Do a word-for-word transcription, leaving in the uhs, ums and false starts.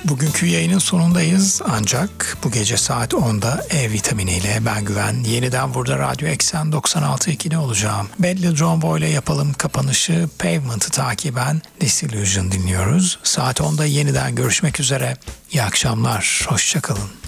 Bugünkü yayının sonundayız ancak bu gece saat onda E vitaminiyle ben Güven yeniden burada Radyo Eksen doksan altı nokta ikide olacağım. Bedli Drombo ile yapalım kapanışı. Pavement'ı takiben Disillusion dinliyoruz. Saat onda yeniden görüşmek üzere. İyi akşamlar, hoşça kalın.